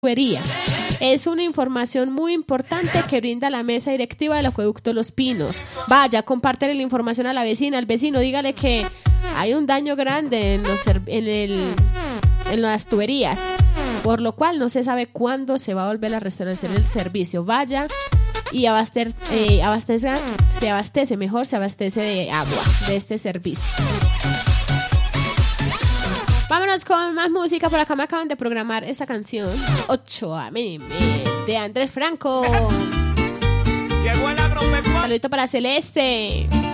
tubería. Es una información muy importante que brinda la mesa directiva del acueducto Los Pinos. Vaya, compártele la información a la vecina, al vecino, dígale que hay un daño grande en las tuberías, por lo cual no se sabe cuándo se va a volver a restablecer el servicio. Vaya y se abastece de agua de este servicio. Vámonos con más música. Por acá me acaban de programar esta canción 8 AM de Andrés Franco. Saludito para Celeste.